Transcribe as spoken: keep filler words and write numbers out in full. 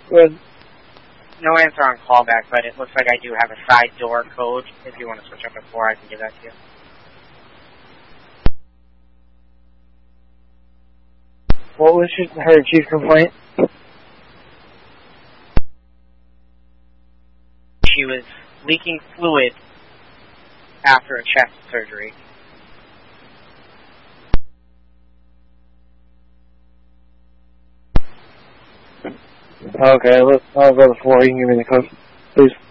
Good. No answer on callback, but it looks like I do have a side door code. If you want to switch up at four, I can give that to you. What was her chief complaint? She was leaking fluid after a chest surgery. Okay, let's, I'll go to four. You can give me the code, please.